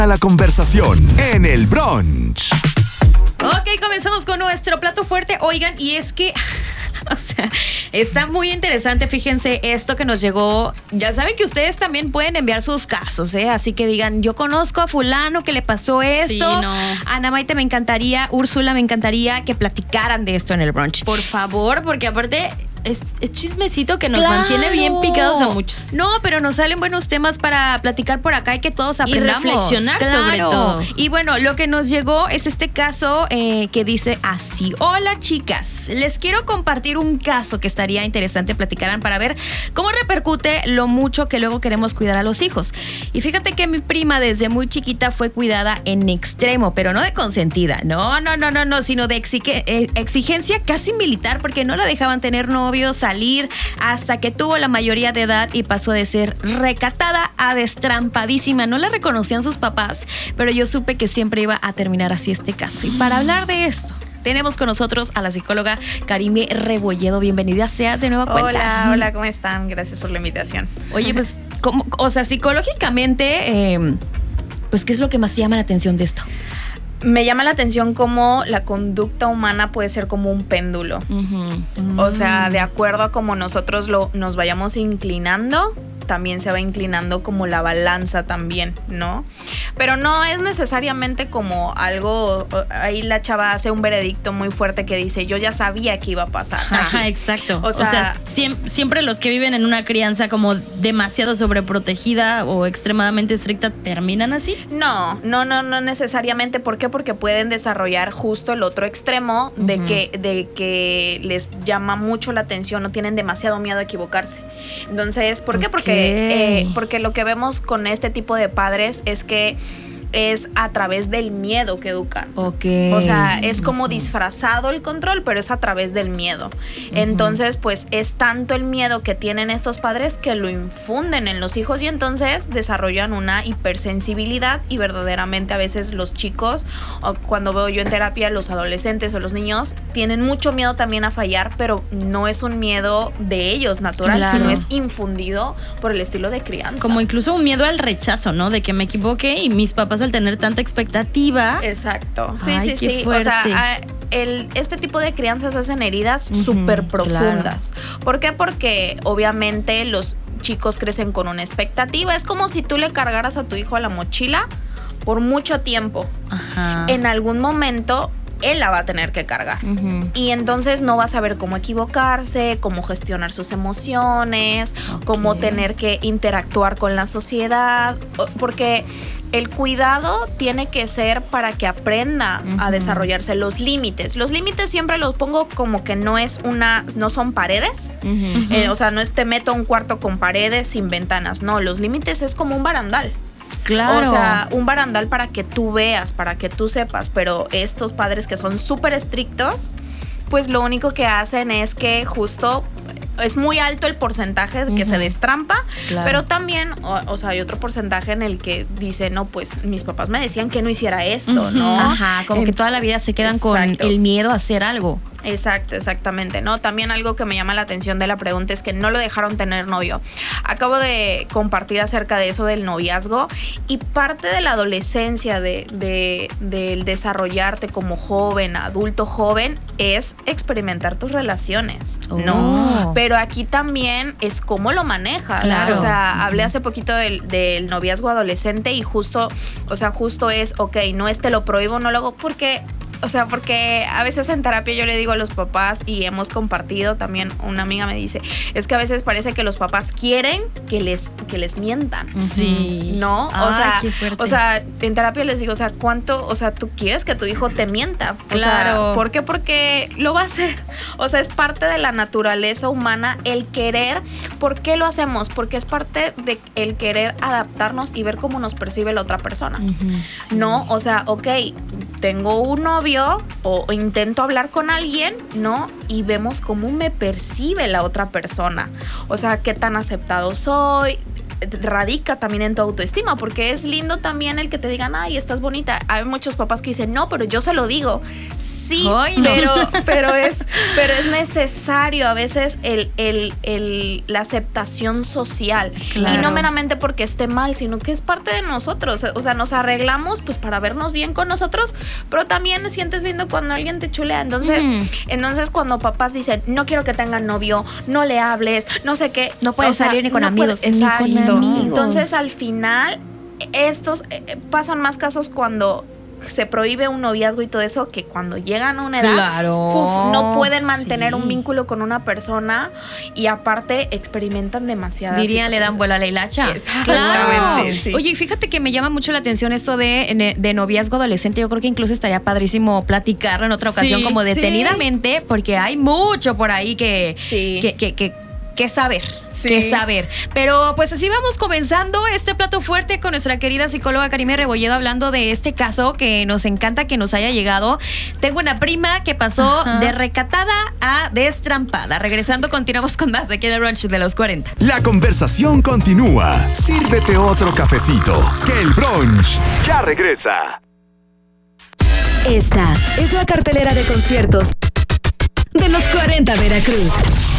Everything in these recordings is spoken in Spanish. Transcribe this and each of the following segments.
A la conversación en el brunch. Ok, comenzamos con nuestro plato fuerte. Oigan, y es que... O sea, está muy interesante, fíjense esto que nos llegó. Ya saben que ustedes también pueden enviar sus casos, ¿eh? Así que digan, yo conozco a fulano que le pasó esto. Sí, no. Ana Maite, me encantaría, Úrsula, me encantaría que platicaran de esto en el brunch. Por favor, porque aparte es chismecito que nos mantiene bien picados a muchos. No, pero nos salen buenos temas para platicar por acá y que todos aprendamos. Y reflexionar sobre todo. Y bueno, lo que nos llegó es este caso que dice así. Hola, chicas, les quiero compartir un caso que estaría interesante platicaran para ver cómo repercute lo mucho que luego queremos cuidar a los hijos. Y fíjate que mi prima desde muy chiquita fue cuidada en extremo, pero no de consentida. No, sino de exigencia casi militar, porque no la dejaban tener novio, salir, hasta que tuvo la mayoría de edad y pasó de ser recatada a destrampadísima. No la reconocían sus papás, pero yo supe que siempre iba a terminar así este caso. Y para hablar de esto, tenemos con nosotros a la psicóloga Karime Rebolledo. Bienvenida seas de nueva cuenta. Hola, ¿cómo están? Gracias por la invitación. Oye, pues, psicológicamente, pues, ¿qué es lo que más llama la atención de esto? Me llama la atención cómo la conducta humana puede ser como un péndulo. O sea, de acuerdo a cómo nosotros nos vayamos inclinando, también se va inclinando como la balanza también, ¿no? Pero no es necesariamente como algo, ahí la chava hace un veredicto muy fuerte que dice, yo ya sabía que iba a pasar. Ajá, exacto. O sea, siempre los que viven en una crianza como demasiado sobreprotegida o extremadamente estricta terminan así. No necesariamente. ¿Por qué? Porque pueden desarrollar justo el otro extremo de que les llama mucho la atención, no tienen demasiado miedo a equivocarse. Entonces, ¿por qué? Porque lo que vemos con este tipo de padres es que es a través del miedo que educan. Okay. O sea, es como disfrazado el control, pero es a través del miedo. Entonces, pues es tanto el miedo que tienen estos padres que lo infunden en los hijos y entonces desarrollan una hipersensibilidad y verdaderamente a veces los chicos, o cuando veo yo en terapia, los adolescentes o los niños, tienen mucho miedo también a fallar, pero no es un miedo de ellos natural, claro, sino es infundido por el estilo de crianza. Como incluso un miedo al rechazo, ¿no? De que me equivoque y mis papás al tener tanta expectativa. Exacto. Sí. Fuerte. O sea, este tipo de crianzas hacen heridas súper profundas. Claro. ¿Por qué? Porque obviamente los chicos crecen con una expectativa. Es como si tú le cargaras a tu hijo a la mochila por mucho tiempo. Ajá. En algún momento él la va a tener que cargar. Y entonces no va a saber cómo equivocarse, cómo gestionar sus emociones, cómo tener que interactuar con la sociedad, porque el cuidado tiene que ser para que aprenda a desarrollarse. Los límites siempre los pongo como que no son paredes. O sea, no es te meto a un cuarto con paredes sin ventanas. No, los límites es como un barandal. Claro. O sea, un barandal para que tú veas, para que tú sepas, pero estos padres que son súper estrictos, pues lo único que hacen es que justo es muy alto el porcentaje de que se destrampa, claro, pero también, o sea, hay otro porcentaje en el que dice, no, pues mis papás me decían que no hiciera esto, ¿no? Ajá, como que toda la vida se quedan con el miedo a hacer algo. Exactamente, ¿no? También algo que me llama la atención de la pregunta es que no lo dejaron tener novio. Acabo de compartir acerca de eso del noviazgo y parte de la adolescencia, del desarrollarte como joven, adulto joven, es experimentar tus relaciones, ¿no? Pero aquí también es cómo lo manejas. Claro. O sea, hablé hace poquito del noviazgo adolescente y justo es, no es te lo prohíbo, no lo hago porque a veces en terapia yo le digo a los papás y hemos compartido también, una amiga me dice, es que a veces parece que los papás quieren que les mientan. Sí. ¿No? Qué fuerte. O sea, en terapia les digo, ¿tú quieres que tu hijo te mienta? Claro. O sea, ¿por qué? Porque lo va a hacer. O sea, es parte de la naturaleza humana el querer. ¿Por qué lo hacemos? Porque es parte de el querer adaptarnos y ver cómo nos percibe la otra persona. Sí. ¿No? O sea, tengo un novio o intento hablar con alguien, ¿no? Y vemos cómo me percibe la otra persona. O sea, qué tan aceptado soy. Radica también en tu autoestima, porque es lindo también el que te digan, ay, estás bonita. Hay muchos papás que dicen, no, pero yo se lo digo. Sí, Ay, no. pero es necesario a veces la aceptación social. Claro. Y no meramente porque esté mal, sino que es parte de nosotros. O sea, nos arreglamos pues para vernos bien con nosotros, pero también sientes lindo cuando alguien te chulea. Entonces cuando papás dicen, no quiero que tengan novio, no le hables, no sé qué. No puedes salir ni con amigos. Exacto. Ni con amigos. Entonces al final estos pasan más casos cuando se prohíbe un noviazgo y todo eso, que cuando llegan a una edad no pueden mantener un vínculo con una persona y aparte experimentan demasiadas Dirían, le dan vuelo a la hilacha. Exactamente, sí. Oye, fíjate que me llama mucho la atención esto de noviazgo adolescente. Yo creo que incluso estaría padrísimo platicarlo en otra ocasión como detenidamente, porque hay mucho por ahí que saber, que saber. Pero pues así vamos comenzando este plato fuerte con nuestra querida psicóloga Karime Rebolledo, hablando de este caso que nos encanta que nos haya llegado. Tengo una prima que pasó de recatada a destrampada. Regresando, continuamos con más aquí en el Brunch de los 40. La conversación continúa. Sírvete otro cafecito, que el Brunch ya regresa. Esta es la cartelera de conciertos de los 40 Veracruz.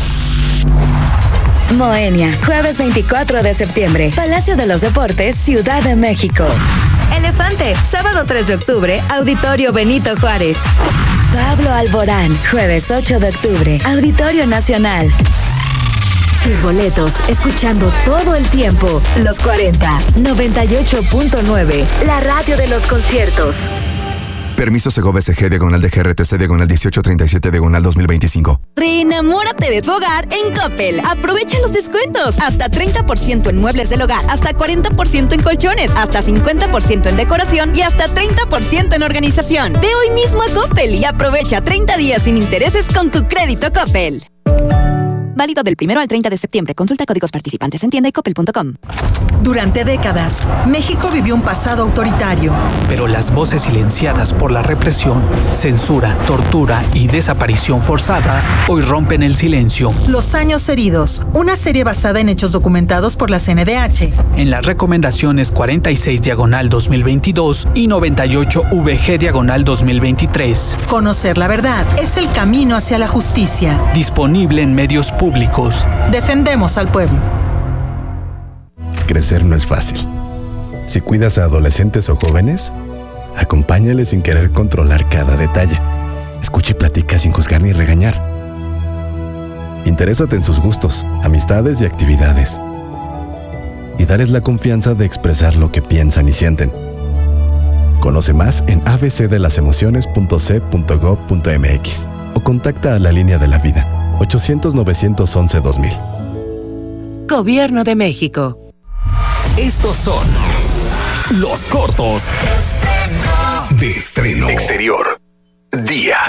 Moenia, jueves 24 de septiembre, Palacio de los Deportes, Ciudad de México. Elefante, sábado 3 de octubre, Auditorio Benito Juárez. Pablo Alborán, jueves 8 de octubre, Auditorio Nacional. Tus boletos, escuchando todo el tiempo, los 40, 98.9, la radio de los conciertos. Permiso Segov SG, diagonal de GRTC, diagonal 1837, diagonal 2025. Reenamórate de tu hogar en Coppel. Aprovecha los descuentos. Hasta 30% en muebles del hogar, hasta 40% en colchones, hasta 50% en decoración y hasta 30% en organización. Ve hoy mismo a Coppel y aprovecha 30 días sin intereses con tu crédito Coppel. Válido del 1 al 30 de septiembre. Consulta códigos participantes en tienda y coppel.com. Durante décadas, México vivió un pasado autoritario. Pero las voces silenciadas por la represión, censura, tortura y desaparición forzada hoy rompen el silencio. Los años heridos, una serie basada en hechos documentados por la CNDH. En las recomendaciones 46/2022 y 98VG/2023. Conocer la verdad es el camino hacia la justicia. Disponible en medios públicos. Defendemos al pueblo. Crecer no es fácil. Si cuidas a adolescentes o jóvenes, acompáñales sin querer controlar cada detalle. Escucha y platica sin juzgar ni regañar. Interésate en sus gustos, amistades y actividades. Y darles la confianza de expresar lo que piensan y sienten. Conoce más en abcdelasemociones.c.gov.mx o contacta a la Línea de la Vida, 800-911-2000. Gobierno de México. Estos son los cortos de estreno. Exterior. Día.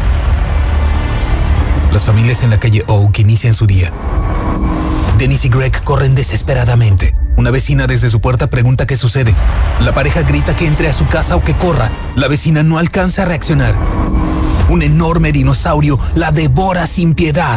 Las familias en la calle Oak inician su día. Dennis y Greg corren desesperadamente. Una vecina desde su puerta pregunta qué sucede. La pareja grita que entre a su casa o que corra. La vecina no alcanza a reaccionar. Un enorme dinosaurio la devora sin piedad.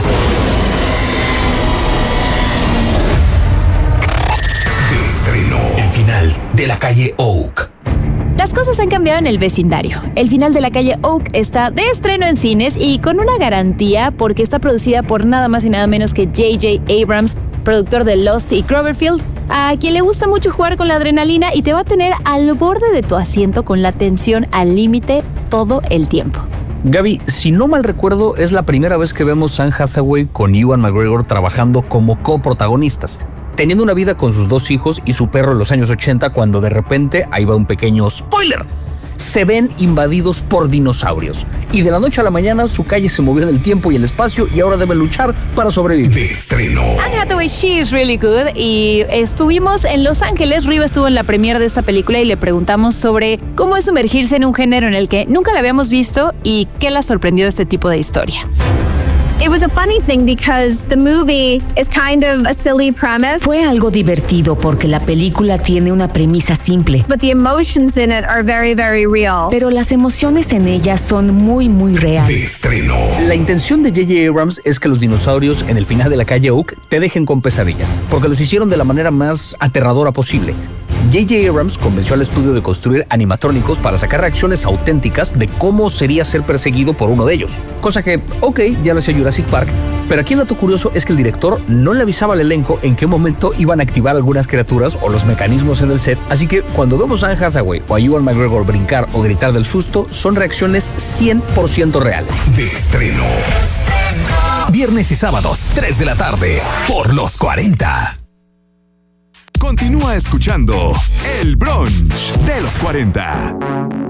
Estreno. El final de la calle Oak. Las cosas han cambiado en el vecindario. El final de la calle Oak está de estreno en cines y con una garantía porque está producida por nada más y nada menos que J.J. Abrams, productor de Lost y Cloverfield, a quien le gusta mucho jugar con la adrenalina y te va a tener al borde de tu asiento con la tensión al límite todo el tiempo. Gaby, si no mal recuerdo, es la primera vez que vemos a Anne Hathaway con Ewan McGregor trabajando como coprotagonistas, teniendo una vida con sus 2 hijos y su perro en los años 80, cuando de repente, ahí va un pequeño spoiler, se ven invadidos por dinosaurios. Y de la noche a la mañana su calle se movió en el tiempo y el espacio y ahora deben luchar para sobrevivir. De estreno. Anne Hathaway, she is really good. Y estuvimos en Los Ángeles, Riva estuvo en la premiere de esta película y le preguntamos sobre cómo es sumergirse en un género en el que nunca la habíamos visto y qué la sorprendió de este tipo de historia. It was a funny thing because the movie is kind of a silly premise. Fue algo divertido porque la película tiene una premisa simple. But the emotions in it are very, very real. Pero las emociones en ella son muy, muy reales. De estreno. La intención de J.J. Abrams es que los dinosaurios en el final de la calle Oak te dejen con pesadillas, porque los hicieron de la manera más aterradora posible. J.J. Abrams convenció al estudio de construir animatrónicos para sacar reacciones auténticas de cómo sería ser perseguido por uno de ellos. Cosa que, ya lo hacía Jurassic Park, pero aquí el dato curioso es que el director no le avisaba al elenco en qué momento iban a activar algunas criaturas o los mecanismos en el set, así que cuando vemos a Anne Hathaway o a Ewan McGregor brincar o gritar del susto, son reacciones 100% reales. De estreno. Viernes y sábados, 3 de la tarde, por Los 40. Continúa escuchando El Brunch de los 40.